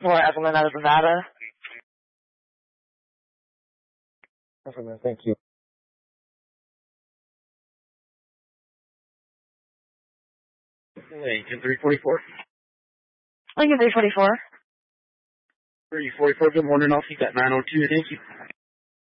Or Evelyn out of Nevada. Evelyn, thank you. Lincoln 344. Lincoln 344. 344, good morning. I'll keep that 902. Thank you.